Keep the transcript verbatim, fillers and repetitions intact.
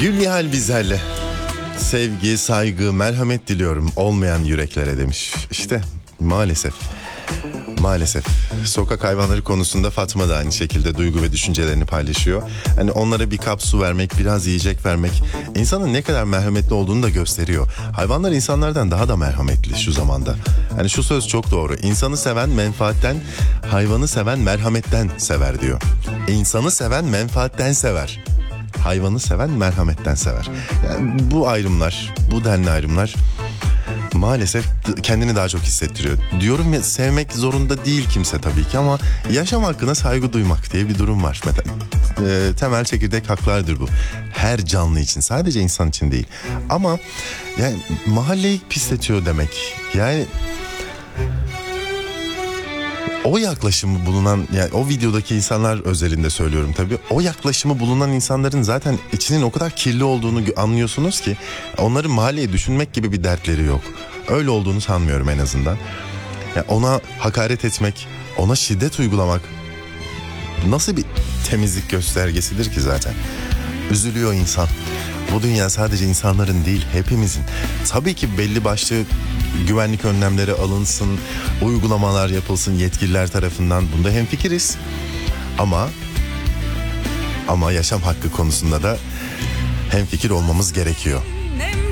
Gülnihal Bizer'le sevgi, saygı, merhamet diliyorum olmayan yüreklere demiş. İşte maalesef. Maalesef. Sokak hayvanları konusunda Fatma da aynı şekilde duygu ve düşüncelerini paylaşıyor. Hani onlara bir kap su vermek, biraz yiyecek vermek insanın ne kadar merhametli olduğunu da gösteriyor. Hayvanlar insanlardan daha da merhametli şu zamanda. Hani şu söz çok doğru. İnsanı seven menfaatten, hayvanı seven merhametten sever diyor. İnsanı seven menfaatten sever. Hayvanı seven merhametten sever. Yani bu ayrımlar, bu denli ayrımlar maalesef kendini daha çok hissettiriyor. Diyorum ya, sevmek zorunda değil kimse tabii ki ama yaşam hakkına saygı duymak diye bir durum var. E, temel çekirdek haklardır bu. Her canlı için, sadece insan için değil. Ama yani mahalleyi pisletiyor demek. Yani o yaklaşımı bulunan, yani o videodaki insanlar özelinde söylüyorum tabii. O yaklaşımı bulunan insanların zaten içinin o kadar kirli olduğunu anlıyorsunuz ki onların mahalleyi düşünmek gibi bir dertleri yok. Öyle olduğunu sanmıyorum en azından. Yani ona hakaret etmek, ona şiddet uygulamak nasıl bir temizlik göstergesidir ki zaten? Üzülüyor insan. Bu dünya sadece insanların değil, hepimizin. Tabii ki belli başlı güvenlik önlemleri alınsın, uygulamalar yapılsın yetkililer tarafından. Bunda hemfikiriz. Ama ama yaşam hakkı konusunda da hemfikir olmamız gerekiyor.